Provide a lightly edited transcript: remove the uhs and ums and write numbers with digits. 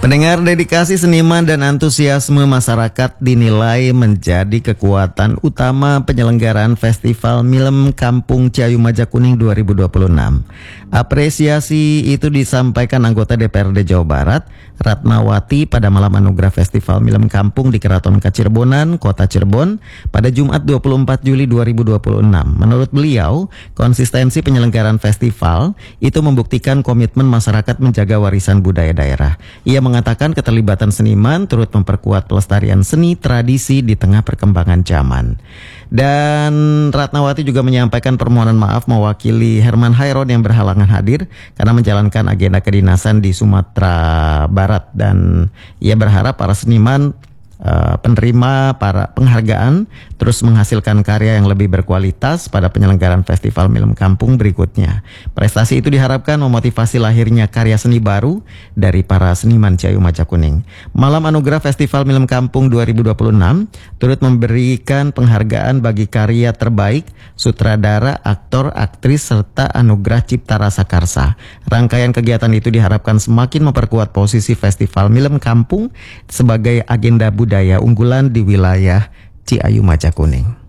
Pendengar, dedikasi seniman dan antusiasme masyarakat dinilai menjadi kekuatan utama penyelenggaraan Festival Film Kampung Ciayu Majakuning 2026. Apresiasi itu disampaikan anggota DPRD Jawa Barat, Ratnawati, pada malam anugerah Festival Film Kampung di Keraton Kacirebonan, Kota Cirebon pada Jumat 24 Juli 2026. Menurut beliau, konsistensi penyelenggaraan festival itu membuktikan komitmen masyarakat menjaga warisan budaya daerah. Ia mengatakan keterlibatan seniman turut memperkuat pelestarian seni tradisi di tengah perkembangan zaman. Dan Ratnawati juga menyampaikan permohonan maaf mewakili Herman Hairon yang berhalangan hadir karena menjalankan agenda kedinasan di Sumatera Barat, dan ia berharap para seniman penerima para penghargaan terus menghasilkan karya yang lebih berkualitas pada penyelenggaraan Festival Film Kampung berikutnya. Prestasi itu diharapkan memotivasi lahirnya karya seni baru dari para seniman Ciayu Majakuning. Malam Anugerah Festival Film Kampung 2026 turut memberikan penghargaan bagi karya terbaik, sutradara, aktor, aktris, serta anugerah Cipta Rasa Karsa. Rangkaian kegiatan itu diharapkan semakin memperkuat posisi Festival Film Kampung sebagai agenda budaya unggulan di wilayah Ciayu Majakuning.